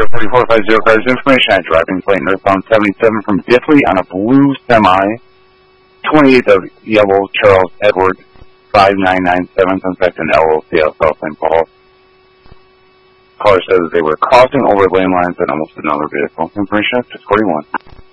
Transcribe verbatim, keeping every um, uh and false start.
forty-four five zero cars information on driving plate northbound seventy-seven from Biffley on a blue semi, twenty-eighth of yellow Charles Edward five nine nine seven, contact an L O C L South Saint Paul. Caller says they were crossing over lane lines and almost another vehicle. Information six forty-one.